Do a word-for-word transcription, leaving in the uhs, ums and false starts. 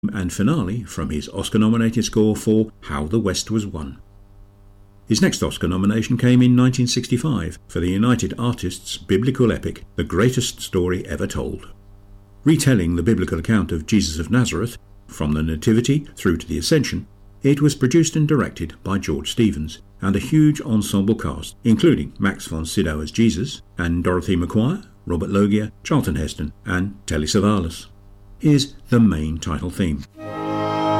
and finale from his Oscar-nominated score for How the West Was Won. His next Oscar nomination came in nineteen sixty-five for the United Artists' biblical epic The Greatest Story Ever Told. Retelling the biblical account of Jesus of Nazareth, from the Nativity through to the Ascension, it was produced and directed by George Stevens, and a huge ensemble cast, including Max von Sydow as Jesus, and Dorothy McQuire, Robert Loggia, Charlton Heston, and Telly Savalas. Here's the main title theme.